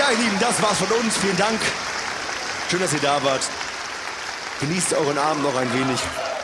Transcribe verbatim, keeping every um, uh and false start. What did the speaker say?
Ja, ihr Lieben, das war's von uns. Vielen Dank. Schön, dass ihr da wart. Genießt euren Abend noch ein wenig.